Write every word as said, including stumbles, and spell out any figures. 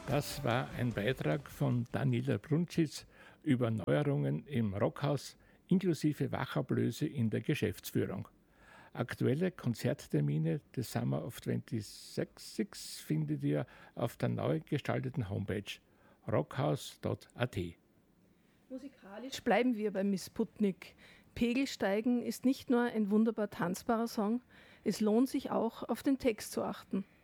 Das war ein Beitrag von Daniela Brunschitz über Neuerungen im Rockhaus inklusive Wachablöse in der Geschäftsführung. Aktuelle Konzerttermine des Summer of sechsundzwanzig findet ihr auf der neu gestalteten Homepage rockhaus punkt a t. Musikalisch bleiben wir bei Miss Sputnik. Pegelsteigen ist nicht nur ein wunderbar tanzbarer Song, es lohnt sich auch, auf den Text zu achten.